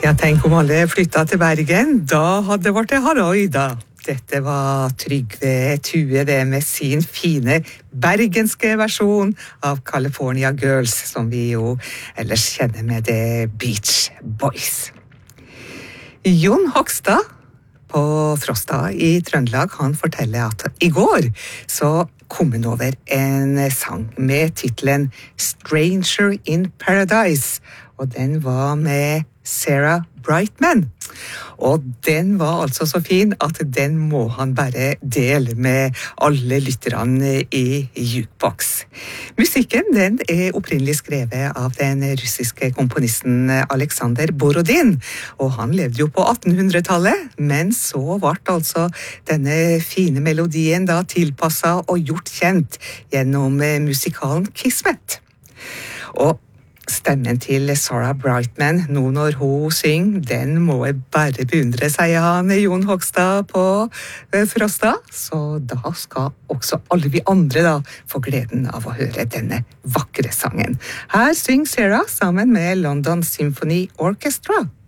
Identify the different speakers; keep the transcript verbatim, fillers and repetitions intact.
Speaker 1: Ja, tenk om alle flyttet til Bergen, da hadde det vært Harøy da. Dette var Trygve Tue det med sin fine bergenske versjon av California Girls, som vi jo ellers kjenner med The Beach Boys. Jon Hogstad på Frosta i Trøndelag, han forteller at i går så kom han over en sang med titlen Stranger in Paradise, og den var med Sarah Brightman. Og den var altså så fin at den må han bare dele med alle lytterne i Jukebox. Musikken den er opprinnelig skrevet av den russiske komponisten Alexander Borodin, og han levde jo på attenhundretallet, men så ble altså denne fine melodien da tilpasset og gjort kjent gjennom musikalen Kismet. Og stemmen til Sarah Brightman, nå når hun synger, den må jeg bare beundre, sier han Jon Hogstad på Frosta. Så da skal også alle vi andre da få gleden av å høre denne vakre sangen. Her synger Sarah sammen med London Symphony Orchestra.